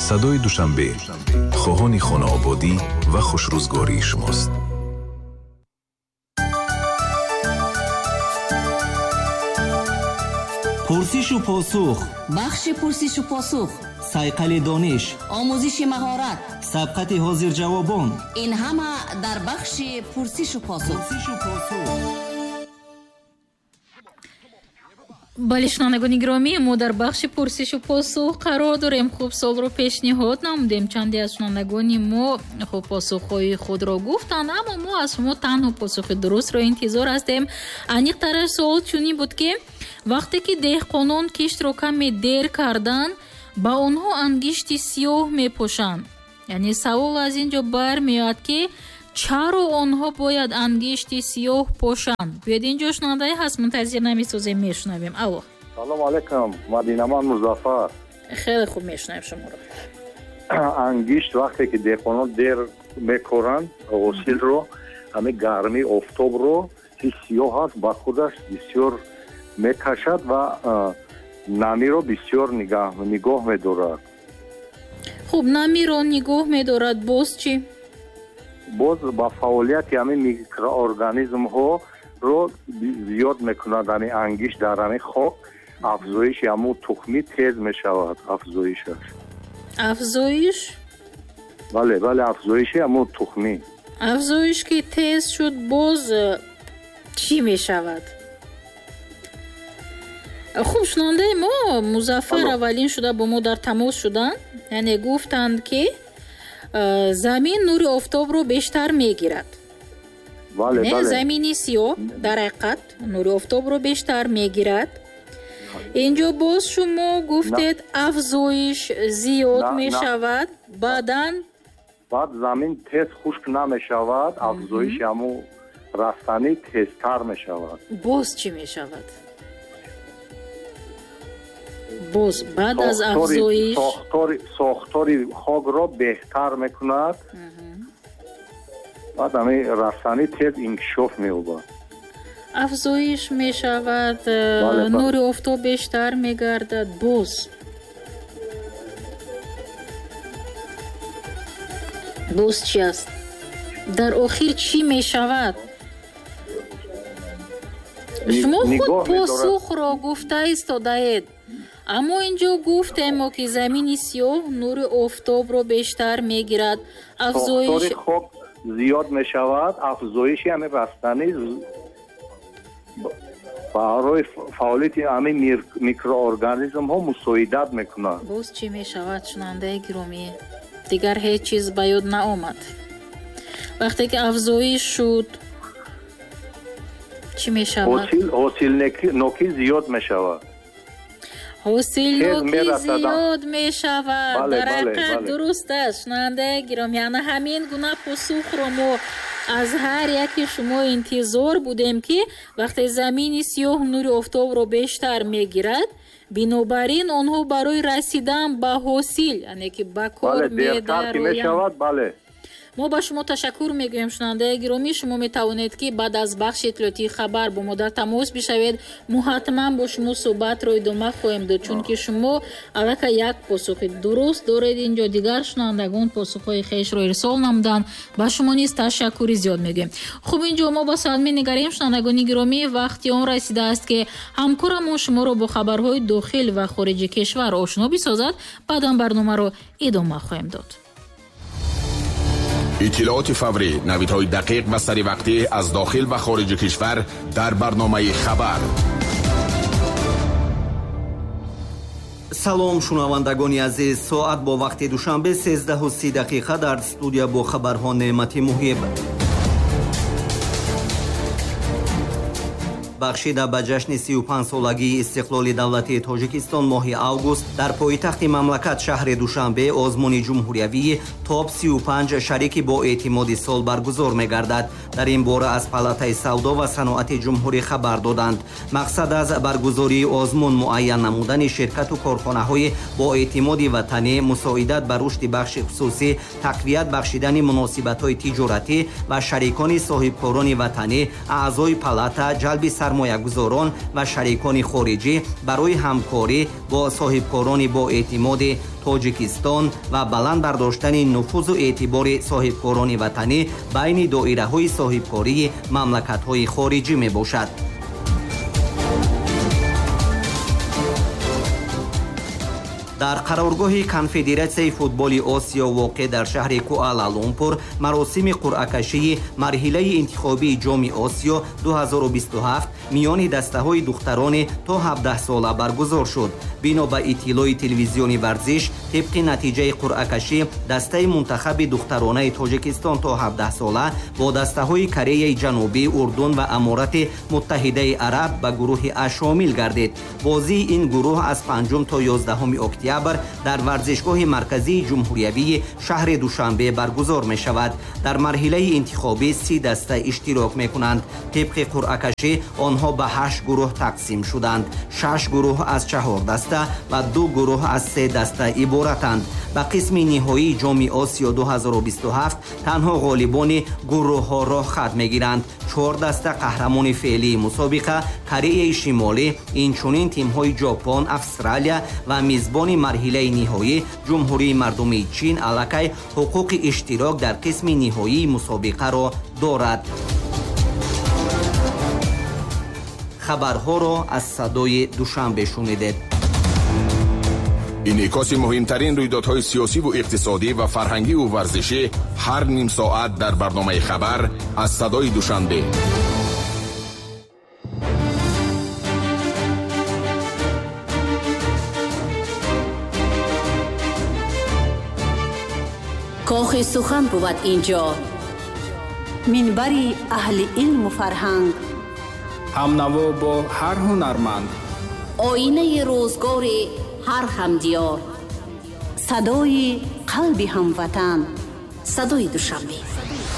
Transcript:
صدای دوشنبه خواهان خانه‌آبادی و خوشروزگاری شماست. پرسش و پاسخ، بخش پرسش و پاسخ، سایقل دانش، آموزش مهارت، سبقت حاضر جوابان، این همه در بخش پرسش و پاسخ. بله شنوندگان گرامی، ما در بخش پرسش و پاسخ قرار داریم. خوب سال رو پیشنهاد نمودیم. چندی از شنوندگان ما خوب پاسخ‌های خود را گفتند، اما ما از شما تنها پاسخ درست را انتظار هستیم. انیق‌ترش سوال چنین بود که وقتی که دهقانان کشت را کمی دیر کردن با آنها انگشت سیاه میپوشند. یعنی سوال از اینجا برمیاد که چرا آنها باید انگشت سیاه پوشند؟ بیاید اینجا شنونده هست، منتظر نمی‌سازیم، میشنویم. الو. سلام علیکم، مدینه‌مان مظفر. خیلی خوب میشنویم شما رو. انگشت وقتی که دهقانان دیر میکنند غسل رو، همه گرمی آفتاب رو که سیاه هست با خودش بسیار میکشد و نمی رو بسیار نگاه می‌دارد. خب نمی رو نگاه می‌دارد، باز چی؟ باز با فعالیت همین میکروارگانیسم ها رو زیاد میکند. همین انگشت در همین خاک افزایش همون تخمی تیز میشود. افزایش؟ بله افزایش همون تخمی. افزایش که تیز شد باز چی میشود؟ خوب شنونده ما مظفر اولین شده با ما در تماس شدن، یعنی گفتند که زمین نور آفتاب رو بیشتر میگیرد. بله. زمینی سیاه در حقیقت نور آفتاب رو بیشتر میگیرد. اینجا باز شما گفتید افزایش زیاد میشود، بعد زمین تیز خشک نمیشود، افزایش همون رستنی تیزتر میشود. باز چی میشود؟ باز بعد از افزایش ساختاری خاک را بهتر میکند. بعد همین رسانی تیز انکشاف می‌یابد. افزایش میشود، نور آفتاب بیشتر میگردد. باز چی است؟ در آخر چی میشود؟ شما خود پاسخ را گفته ایستادید، اما اینجا گفتیم ما که زمین سیاه نور آفتاب رو بیشتر میگیرد. افزایش خاک زیاد میشود، افزایش همین رستنی برای فعالیت همین میکروارگانیسم ها مساعدت میکند. باز چی میشود شنونده گرامی؟ دیگر هیچ چیز به یاد نآمد. وقتی که افزایش شد چی میشود؟ حاصل نوکی زیاد میشود. حاصل نوکی زیاد می شود. در حقیقت درست است شنونده گرامی. یعنی همین گونه پاسخ را ما از هر یکی شما انتظار بودیم که وقتی زمین سیاه نور آفتاب را بیشتر میگیرد، بنابراین آنها برای رسیدن به حاصل، یعنی که به کار می‌دراند. ما با شما تشکر میگویم شنونده گرامی. شما میتوانید که بعد از بخش اطلاعاتی خبر با ما در تماس بشوید. ما حتما با شما صحبت را ادامه خواهیم داد، چون که شما البته یک پاسخ درست دارید. اینجا دیگر شنوندگان پاسخهای خویش را ارسال نمودند. با شما نیز تشکر زیاد میگویم. خب اینجا ما با ساعت می‌نگریم شنوندگان گرامی. وقتی آن رسیده است که همکارم شما را با خبرهای داخل و خارج کشور آشنا بسازد. بعدا برنامه را ادامه خواهیم داد. اطلاعات فوری، نویدهای دقیق و سری وقتی از داخل و خارج کشور در برنامه خبر. салом шунавандагони азиз, соат бо вақти душанбе 13:30 дар студия бо хабарҳо Неъмати Муҳиб. бахшида ба ҷашни 35-солагии истиқлоли давлатии Тоҷикистон моҳи август дар пойтахти мамлакат шаҳри Душанбе озмуни ҷумҳуриявии ТОП 35 шарики бо эътимоди сол баргузор мегардад. дар ин бора аз палатаи савдо ва саноати ҷумҳурӣ хабар доданд. мақсад аз баргузории озмун муайян намудани ширкату корхонаҳои бо эътимоди ватанӣ, мусоидат ба рушди бахши хусусӣ, тақвият бахшидани муносибатҳои тиҷоратӣ ва шарикони соҳибкорони ватанӣ, аъзои палата, ҷалби сармоягузорон ва шарикони хориҷӣ барои ҳамкорӣ бо соҳибкорони боэътимоди тоҷикистон ва баланд бардоштани нуфузу эътибори соҳибкорони ватанӣ байни доираҳои соҳибкории мамлакатҳои хориҷӣ мебошад. дар қароргоҳи конфедератсияи футболи осиё воқеъ дар шаҳри Куала-Лумпур маросими қуръакашии марҳилаи интихобии ҷоми осиё 2027 миёни дастаҳои духтарони то 17 сола баргузор шуд. бино ба иттилои телевизиони варзиш, тибқи натиҷаи қуръакашӣ дастаи мунтахаби духтаронаи Тоҷикистон то 17 сола бо дастаҳои Кореяи Ҷанубӣ, Урдун ва Аморати Муттаҳидаи Араб ба гурӯҳи А шомил гардид. бозии ин гурӯҳ аз 5 то 11 октябр дар варзишгоҳи марказии ҷумҳуриявии шаҳри Душанбе баргузор мешавад. дар марҳилаи интихобӣ 30 даста иштирок мекунанд. тибқи қуръакашӣ онҳо ба 8 гурӯҳ тақсим шуданд. 6 гурӯҳ аз 4 даста ва 2 гурӯҳ аз 3 даста иборатанд. ба қисми ниҳоии ҷоми Осиё 2027 танҳо ғолибони гурӯҳҳоро хат мегиранд. 4 даста қаҳрамони феълии мусобиқа Кореяи Шимолӣ, инчунин тимҳои Ҷопон, Австралия ва мизбони марҳилаи ниҳоӣ ҷумҳурии мардумии Чин аллакай ҳуқуқи иштирок дар қисми ниҳоии мусобиқаро дорад. хабарҳоро аз садои Душанбе шунидед. инъикоси муҳимтарин рӯйдодҳои сиёсиву иқтисодӣ ва фарҳангиву варзишӣ ҳар ним соат дар барномаи хабар аз садои Душанбе. кохи сухан буд инҷо. минбари аҳли илму фарҳанг, ҳамнаво бо ҳар ҳунарманд, оинаи рӯзгори ҳар ҳамдиёр, садои қалби ҳамватан, садои Душанбе.